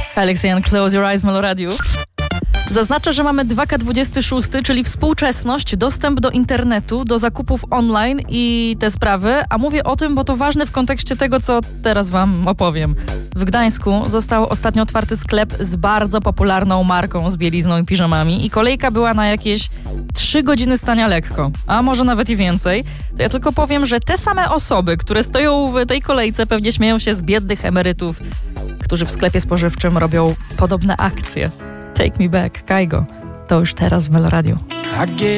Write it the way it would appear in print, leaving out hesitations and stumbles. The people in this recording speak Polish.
Felix Jan, Close Your Eyes, Meloradiu. Zaznaczę, że mamy 2K26, czyli współczesność, dostęp do internetu, do zakupów online i te sprawy, a mówię o tym, bo to ważne w kontekście tego, co teraz wam opowiem. W Gdańsku został ostatnio otwarty sklep z bardzo popularną marką z bielizną i piżamami i kolejka była na jakieś 3 godziny stania lekko, a może nawet i więcej. To ja tylko powiem, że te same osoby, które stoją w tej kolejce, pewnie śmieją się z biednych emerytów, którzy w sklepie spożywczym robią podobne akcje. Take Me Back, Kygo. To już teraz w Meloradiu.